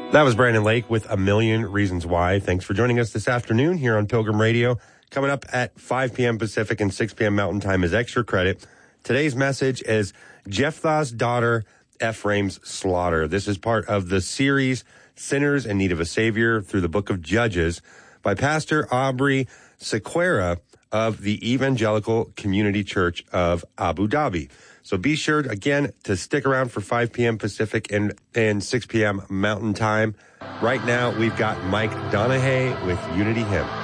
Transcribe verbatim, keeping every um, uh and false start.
That was Brandon Lake with A Million Reasons Why. Thanks for joining us this afternoon here on Pilgrim Radio. Coming up at five p.m. Pacific and six p.m. Mountain Time is Extra Credit. Today's message is Jephthah's daughter, Ephraim's slaughter. This is part of the series Sinners in Need of a Savior through the book of Judges by Pastor Aubrey Sequeira of the Evangelical Community Church of Abu Dhabi. So be sure, again, to stick around for five p.m. Pacific and, and six p.m. Mountain Time. Right now, we've got Mike Donahue with Unity Hymn.